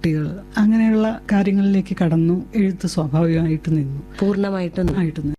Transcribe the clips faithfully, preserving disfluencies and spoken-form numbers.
കുട്ടികൾ, അങ്ങനെയുള്ള കാര്യങ്ങളിലേക്ക് കടന്നു. എഴുത്ത് സ്വാഭാവികമായിട്ട് നിന്നു, പൂർണ്ണമായിട്ടും ആയിട്ട് നിന്നു.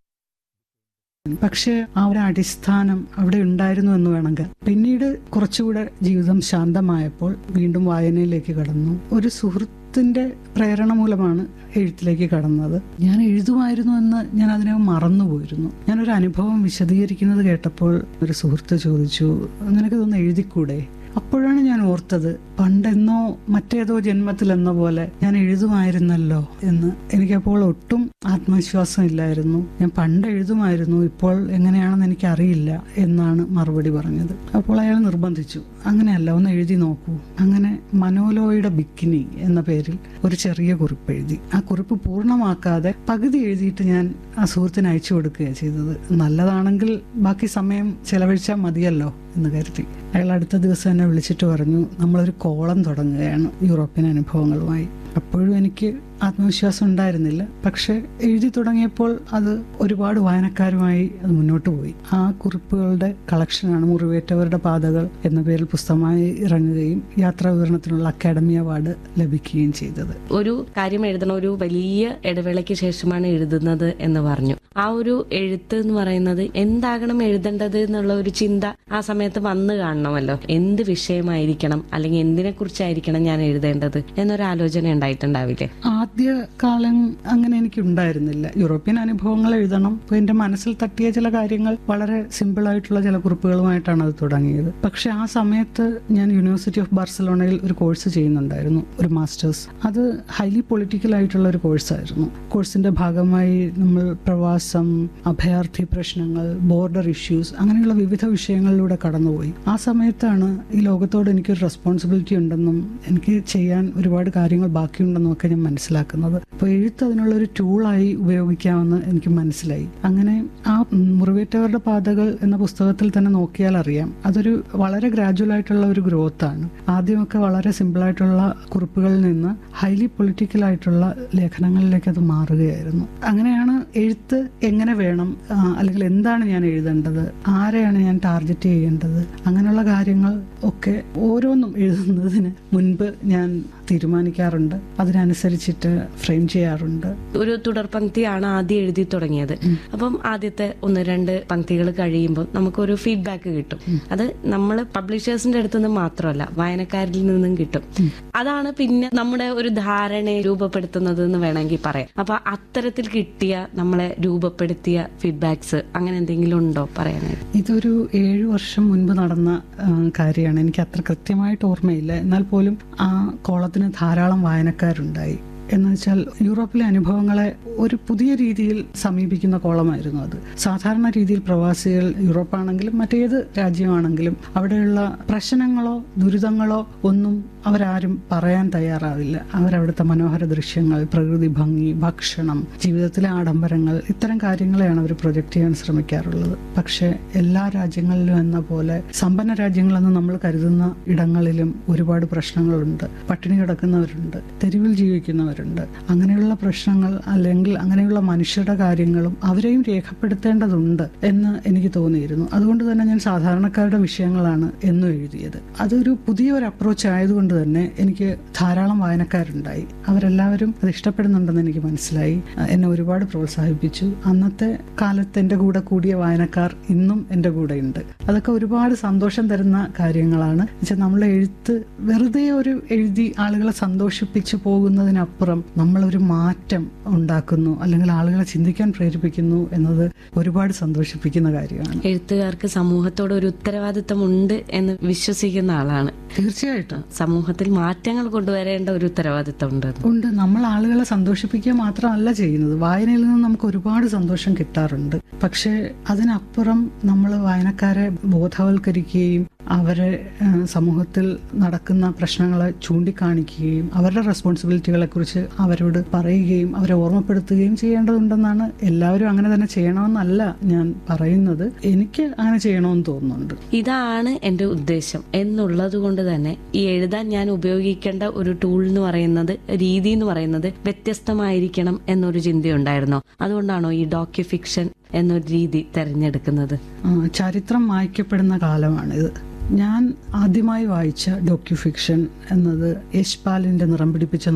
പക്ഷേ ആ ഒരു അടിസ്ഥാനം അവിടെ ഉണ്ടായിരുന്നു എന്ന് വേണമെങ്കിൽ. പിന്നീട് കുറച്ചുകൂടെ ജീവിതം ശാന്തമായപ്പോൾ വീണ്ടും വായനയിലേക്ക് കടന്നു. ഒരു സുഹൃത്തിന്റെ പ്രേരണ മൂലമാണ് എഴുത്തിലേക്ക് കടന്നത്. ഞാൻ എഴുതുമായിരുന്നു എന്ന് ഞാൻ അതിനെ മറന്നുപോയിരുന്നു. ഞാനൊരു അനുഭവം വിശദീകരിക്കുന്നത് കേട്ടപ്പോൾ ഒരു സുഹൃത്ത് ചോദിച്ചു, നിനക്കിതൊന്ന് എഴുതിക്കൂടെ? അപ്പോഴാണ് ഞാൻ ഓർത്തത്, പണ്ടെന്നോ മറ്റേതോ ജന്മത്തിലെന്ന പോലെ ഞാൻ എഴുതുമായിരുന്നല്ലോ എന്ന്. എനിക്കപ്പോൾ ഒട്ടും ആത്മവിശ്വാസം ഇല്ലായിരുന്നു. ഞാൻ പണ്ട് എഴുതുമായിരുന്നു, ഇപ്പോൾ എങ്ങനെയാണെന്ന് എനിക്കറിയില്ല എന്നാണ് മറുപടി പറഞ്ഞത്. അപ്പോൾ അയാൾ നിർബന്ധിച്ചു, അങ്ങനെയല്ല, ഒന്ന് എഴുതി നോക്കൂ. അങ്ങനെ മനോലോയുടെ ബിക്കിനി എന്ന പേരിൽ ഒരു ചെറിയ കുറിപ്പ് എഴുതി. ആ കുറിപ്പ് പൂർണ്ണമാക്കാതെ പകുതി എഴുതിയിട്ട് ഞാൻ ആ സുഹൃത്തിന് അയച്ചു കൊടുക്കുകയാണ് ചെയ്തത്. നല്ലതാണെങ്കിൽ ബാക്കി സമയം ചെലവഴിച്ചാൽ മതിയല്ലോ എന്ന് കരുതി. അയാൾ അടുത്ത ദിവസം എന്നെ വിളിച്ചിട്ട് പറഞ്ഞു, നമ്മളൊരു കോളം തുടങ്ങുകയാണ് യൂറോപ്യൻ അനുഭവങ്ങളുമായി. അപ്പോഴും എനിക്ക് ആത്മവിശ്വാസം ഉണ്ടായിരുന്നില്ല. പക്ഷെ എഴുതി തുടങ്ങിയപ്പോൾ അത് ഒരുപാട് വായനക്കാരുമായി അത് മുന്നോട്ട് പോയി. ആ കുറിപ്പുകളുടെ കളക്ഷനാണ് മുറിവേറ്റവരുടെ പാതകൾ എന്ന പേരിൽ പുസ്തകമായി ഇറങ്ങുകയും യാത്രാ വിവരണത്തിനുള്ള അക്കാഡമി അവാർഡ് ലഭിക്കുകയും ചെയ്തത്. ഒരു കാര്യം എഴുതണം, ഒരു വലിയ ഇടവേളയ്ക്ക് ശേഷമാണ് എഴുതുന്നത് എന്ന് പറഞ്ഞു. ആ ഒരു എഴുത്ത് എന്ന് പറയുന്നത് എന്താകണം എഴുതേണ്ടത് എന്നുള്ള ഒരു ചിന്ത ആ സമയത്ത് വന്നു കാണണമല്ലോ. എന്ത് വിഷയമായിരിക്കണം അല്ലെങ്കിൽ എന്തിനെ കുറിച്ചായിരിക്കണം ഞാൻ എഴുതേണ്ടത് എന്നൊരാലോചന ഉണ്ടായിട്ടുണ്ടാവില്ലേ? ആദ്യ കാലം അങ്ങനെ എനിക്ക് ഉണ്ടായിരുന്നില്ല. യൂറോപ്യൻ അനുഭവങ്ങൾ എഴുതണം. അപ്പോൾ എന്റെ മനസ്സിൽ തട്ടിയ ചില കാര്യങ്ങൾ, വളരെ സിമ്പിൾ ആയിട്ടുള്ള ചില കുറിപ്പുകളുമായിട്ടാണ് അത് തുടങ്ങിയത്. പക്ഷെ ആ സമയത്ത് ഞാൻ യൂണിവേഴ്സിറ്റി ഓഫ് ബാർസലോണയിൽ ഒരു കോഴ്സ് ചെയ്യുന്നുണ്ടായിരുന്നു, ഒരു മാസ്റ്റേഴ്സ്. അത് ഹൈലി പൊളിറ്റിക്കൽ ആയിട്ടുള്ള ഒരു കോഴ്സായിരുന്നു. കോഴ്സിന്റെ ഭാഗമായി നമ്മൾ പ്രവാസം, അഭയാർത്ഥി പ്രശ്നങ്ങൾ, ബോർഡർ ഇഷ്യൂസ്, അങ്ങനെയുള്ള വിവിധ വിഷയങ്ങളിലൂടെ കടന്നുപോയി. ആ സമയത്താണ് ഈ ലോകത്തോട് എനിക്കൊരു റെസ്പോൺസിബിലിറ്റി ഉണ്ടെന്നും എനിക്ക് ചെയ്യാൻ ഒരുപാട് കാര്യങ്ങൾ ബാക്കിയുണ്ടെന്നും ഒക്കെ ഞാൻ മനസ്സിലാക്കുന്നത്. അപ്പോൾ എഴുത്ത് അതിനുള്ള ഒരു ടൂളായി ഉപയോഗിക്കാമെന്ന് എനിക്ക് മനസ്സിലായി. അങ്ങനെ ആ മുറിവേറ്റവരുടെ പാതകൾ എന്ന പുസ്തകത്തിൽ തന്നെ നോക്കിയാൽ അറിയാം, അതൊരു വളരെ ഗ്രാജുവൽ ആയിട്ടുള്ള ഒരു ഗ്രോത്ത് ആണ്. ആദ്യമൊക്കെ വളരെ സിമ്പിൾ ആയിട്ടുള്ള കുറിപ്പുകളിൽ നിന്ന് ഹൈലി പൊളിറ്റിക്കൽ ആയിട്ടുള്ള ലേഖനങ്ങളിലേക്ക് അത് മാറുകയായിരുന്നു. അങ്ങനെയാണ് എഴുത്ത് എങ്ങനെ വേണം, അല്ലെങ്കിൽ എന്താണ് ഞാൻ എഴുതേണ്ടത്, ആരെയാണ് ഞാൻ ടാർഗറ്റ് ചെയ്യേണ്ടത്, അങ്ങനെയുള്ള കാര്യങ്ങൾ ഒക്കെ ഓരോന്നും എഴുതുന്നതിന് മുൻപ് ഞാൻ തീരുമാനിക്കാറുണ്ട്. അതിനനുസരിച്ചിട്ട് ഫ്രെയിം ചെയ്യാറുണ്ട്. ഒരു തുടർ പങ്ക്തിയാണ് ആദ്യം എഴുതി തുടങ്ങിയത്. അപ്പം ആദ്യത്തെ ഒന്ന് രണ്ട് പങ്ക്തികൾ കഴിയുമ്പോൾ നമുക്കൊരു ഫീഡ്ബാക്ക് കിട്ടും. അത് നമ്മൾ പബ്ലിഷേഴ്സിന്റെ അടുത്ത് നിന്ന് മാത്രമല്ല, വായനക്കാരിൽ നിന്നും കിട്ടും. അതാണ് പിന്നെ നമ്മുടെ ഒരു ധാരണയെ രൂപപ്പെടുത്തുന്നത് എന്ന് വേണമെങ്കിൽ പറയാം. അപ്പൊ അത്തരത്തിൽ കിട്ടിയ, നമ്മളെ രൂപപ്പെടുത്തിയ ഫീഡ്ബാക്സ് അങ്ങനെ എന്തെങ്കിലും ഉണ്ടോ പറയാനായിട്ട്? ഇതൊരു ഏഴു വർഷം മുൻപ് നടന്ന കാര്യമാണ്. എനിക്ക് അത്ര കൃത്യമായിട്ട് ഓർമ്മയില്ല. എന്നാൽ പോലും ആ കോളത്തിന് ധാരാളം വായനക്കാരുണ്ടായി. എന്ന് വെച്ചാൽ യൂറോപ്പിലെ അനുഭവങ്ങളെ ഒരു പുതിയ രീതിയിൽ സമീപിക്കുന്ന കോളമായിരുന്നു അത്. സാധാരണ രീതിയിൽ പ്രവാസികൾ, യൂറോപ്പാണെങ്കിലും മറ്റേത് രാജ്യമാണെങ്കിലും, അവിടെയുള്ള പ്രശ്നങ്ങളോ ദുരിതങ്ങളോ ഒന്നും അവരാരും പറയാൻ തയ്യാറാവില്ല. അവരവിടുത്തെ മനോഹര ദൃശ്യങ്ങൾ, പ്രകൃതി ഭംഗി, ഭക്ഷണം, ജീവിതത്തിലെ ആഡംബരങ്ങൾ, ഇത്തരം കാര്യങ്ങളെയാണ് അവർ പ്രൊജക്ട് ചെയ്യാൻ ശ്രമിക്കാറുള്ളത്. പക്ഷെ എല്ലാ രാജ്യങ്ങളിലും എന്ന പോലെ സമ്പന്ന രാജ്യങ്ങളെന്ന് നമ്മൾ കരുതുന്ന ഇടങ്ങളിലും ഒരുപാട് പ്രശ്നങ്ങളുണ്ട്. പട്ടിണി കിടക്കുന്നവരുണ്ട്, തെരുവിൽ ജീവിക്കുന്നവർ ണ്ട്. അങ്ങനെയുള്ള പ്രശ്നങ്ങൾ അല്ലെങ്കിൽ അങ്ങനെയുള്ള മനുഷ്യരുടെ കാര്യങ്ങളും അവരെയും രേഖപ്പെടുത്തേണ്ടതുണ്ട് എന്ന് എനിക്ക് തോന്നിയിരുന്നു. അതുകൊണ്ട് തന്നെ ഞാൻ സാധാരണക്കാരുടെ വിഷയങ്ങളാണ് എന്നും എഴുതിയത്. അതൊരു പുതിയൊരു അപ്രോച്ച് ആയതുകൊണ്ട് തന്നെ എനിക്ക് ധാരാളം വായനക്കാരുണ്ടായി. അവരെല്ലാവരും അത് ഇഷ്ടപ്പെടുന്നുണ്ടെന്ന് എനിക്ക് മനസ്സിലായി. എന്നെ ഒരുപാട് പ്രോത്സാഹിപ്പിച്ചു. അന്നത്തെ കാലത്ത് എൻ്റെ കൂടെ കൂടിയ വായനക്കാർ ഇന്നും എൻ്റെ കൂടെ ഉണ്ട്. അതൊക്കെ ഒരുപാട് സന്തോഷം തരുന്ന കാര്യങ്ങളാണ്. വെച്ചാൽ നമ്മളെ എഴുത്ത് വെറുതെ ഒരു എഴുതി ആളുകളെ സന്തോഷിപ്പിച്ചു പോകുന്നതിനപ്പുറം നമ്മളൊരു മാറ്റം ഉണ്ടാക്കുന്നു, അല്ലെങ്കിൽ ആളുകളെ ചിന്തിക്കാൻ പ്രേരിപ്പിക്കുന്നു എന്നത് ഒരുപാട് സന്തോഷിപ്പിക്കുന്ന കാര്യമാണ്. എഴുത്തുകാർക്ക് സമൂഹത്തോട് ഒരു ഉത്തരവാദിത്തം ഉണ്ട് എന്ന് വിശ്വസിക്കുന്ന ആളാണ്. തീർച്ചയായിട്ടും സമൂഹത്തിൽ മാറ്റങ്ങൾ കൊണ്ടുവരേണ്ട ഒരു ഉത്തരവാദിത്തം ഉണ്ട് ഉണ്ട് നമ്മൾ ആളുകളെ സന്തോഷിപ്പിക്കുക മാത്രമല്ല ചെയ്യുന്നത്. വായനയിൽ നിന്ന് നമുക്ക് ഒരുപാട് സന്തോഷം കിട്ടാറുണ്ട്. പക്ഷെ അതിനപ്പുറം നമ്മൾ വായനക്കാരെ ബോധവൽക്കരിക്കുകയും അവരെ സമൂഹത്തിൽ നടക്കുന്ന പ്രശ്നങ്ങളെ ചൂണ്ടിക്കാണിക്കുകയും അവരുടെ റെസ്പോൺസിബിലിറ്റികളെ കുറിച്ച് അവരോട് പറയുകയും അവരെ ഓർമ്മപ്പെടുത്തുകയും ചെയ്യേണ്ടതുണ്ടെന്നാണ്. എല്ലാവരും അങ്ങനെ തന്നെ ചെയ്യണമെന്നല്ല ഞാൻ പറയുന്നത്, എനിക്ക് അങ്ങനെ ചെയ്യണമെന്ന് തോന്നുന്നുണ്ട്. ഇതാണ് എന്റെ ഉദ്ദേശം എന്നുള്ളത് കൊണ്ട് തന്നെ ഈ എഴുതാൻ ഞാൻ ഉപയോഗിക്കേണ്ട ഒരു ടൂൾ എന്ന് പറയുന്നത്, രീതി എന്ന് പറയുന്നത് വ്യത്യസ്തമായിരിക്കണം എന്നൊരു ചിന്തയുണ്ടായിരുന്നോ? അതുകൊണ്ടാണോ ഈ ഡോക്യു ഫിക്ഷൻ എന്നൊരു രീതി തെരഞ്ഞെടുക്കുന്നത്? ചരിത്രം മായ്ക്കപ്പെടുന്ന കാലമാണിത്. ഞാൻ ആദ്യമായി വായിച്ച ഡോക്യു ഫിക്ഷൻ എന്നത് യശ്പാലിന്റെ നിറം പിടിപ്പിച്ച